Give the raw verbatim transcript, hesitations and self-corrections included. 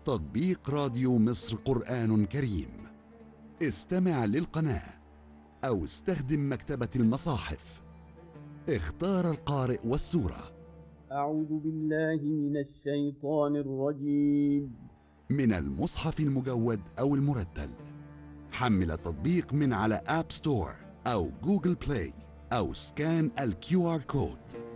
تطبيق راديو مصر قرآن كريم. استمع للقناة أو استخدم مكتبة المصاحف. اختار القارئ والسورة. أعوذ بالله من الشيطان الرجيم. من المصحف المجود أو المرتل. حمل التطبيق من على آب ستور أو جوجل بلاي أو سكان الكيو آر كود.